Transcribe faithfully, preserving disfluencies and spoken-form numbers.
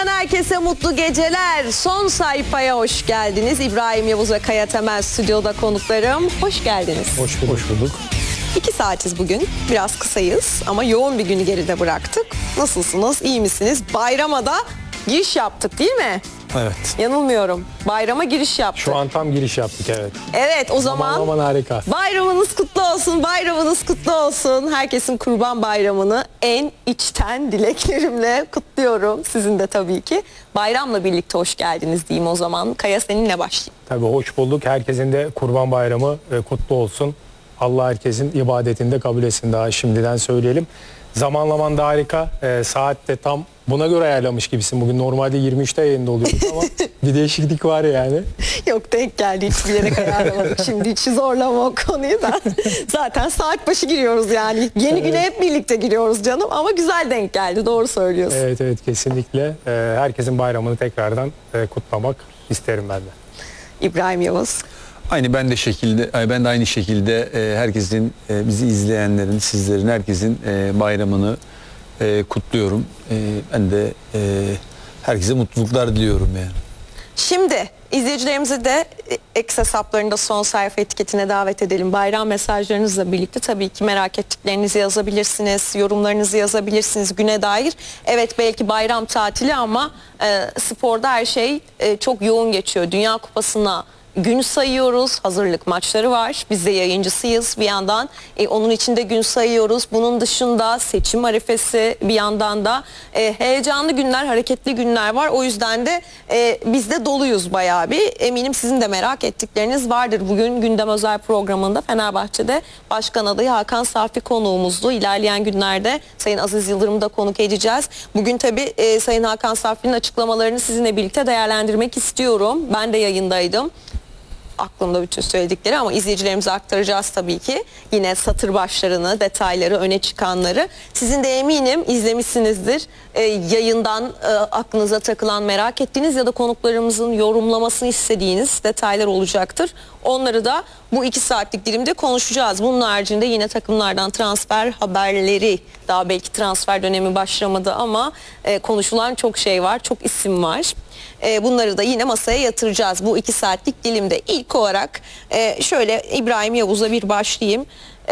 T V'den herkese mutlu geceler. Son sayfaya hoş geldiniz. İbrahim Yavuz ve Kaya Temel stüdyoda konuklarım. Hoş geldiniz. Hoş bulduk. Hoş bulduk. İki saatiz bugün. Biraz kısayız ama yoğun bir günü geride bıraktık. Nasılsınız? İyi misiniz? Bayrama da giriş yaptık değil mi? Evet. Yanılmıyorum. Bayrama giriş yaptık. Şu an tam giriş yaptık, evet. Evet, o zaman Aman aman harika. bayramınız kutlu olsun, bayramınız kutlu olsun. Herkesin Kurban Bayramı'nı en içten dileklerimle kutluyorum. Sizin de tabii ki. Bayramla birlikte hoş geldiniz diyeyim o zaman. Kaya, seninle başlayayım. Tabii hoş bulduk. Herkesin de Kurban Bayramı e, kutlu olsun. Allah herkesin ibadetini de kabul etsin, daha şimdiden söyleyelim. Zamanlaman da harika. E, saat de tam buna göre ayarlamış gibisin. Bugün normalde yirmi üçte yayında oluyoruz ama bir değişiklik var yani. Yok, denk geldi, hiçbir yere ayarlamadık. Şimdi hiç zorlama o konuyu da. Zaten saat başı giriyoruz yani. Yeni güne hep birlikte giriyoruz canım ama güzel denk geldi, doğru söylüyorsun. Evet evet, kesinlikle. E, herkesin bayramını tekrardan e, kutlamak isterim ben de. İbrahim Yavuz. Aynı ben de şekilde ben de aynı şekilde e, herkesin e, bizi izleyenlerin, sizlerin, herkesin e, bayramını e, kutluyorum. E, ben de e, herkese mutluluklar diliyorum yani. Şimdi izleyicilerimizi de X hesaplarında son sayfa etiketine davet edelim. Bayram mesajlarınızla birlikte tabii ki merak ettiklerinizi yazabilirsiniz, yorumlarınızı yazabilirsiniz güne dair. Evet, belki bayram tatili ama e, sporda her şey e, çok yoğun geçiyor. Dünya Kupası'na gün sayıyoruz. Hazırlık maçları var. Biz de yayıncısıyız bir yandan. E, onun için de gün sayıyoruz. Bunun dışında seçim arifesi bir yandan da e, heyecanlı günler, hareketli günler var. O yüzden de e, biz de doluyuz bayağı bir. Eminim sizin de merak ettikleriniz vardır. Bugün Gündem Özel programında Fenerbahçe'de Başkan adayı Hakan Safi konuğumuzdu. İlerleyen günlerde Sayın Aziz Yıldırım'ı da konuk edeceğiz. Bugün tabii e, Sayın Hakan Safi'nin açıklamalarını sizinle birlikte değerlendirmek istiyorum. Ben de yayındaydım. Aklımda bütün söyledikleri ama izleyicilerimize aktaracağız tabii ki. Yine satır başlarını, detayları, öne çıkanları. Sizin de eminim izlemişsinizdir. Ee, yayından e, aklınıza takılan, merak ettiğiniz ya da konuklarımızın yorumlamasını istediğiniz detaylar olacaktır. Onları da bu iki saatlik dilimde konuşacağız. Bunun haricinde yine takımlardan transfer haberleri, daha belki transfer dönemi başlamadı ama e, konuşulan çok şey var, çok isim var. Bunları da yine masaya yatıracağız bu iki saatlik dilimde. İlk olarak şöyle İbrahim Yavuz'a bir başlayayım.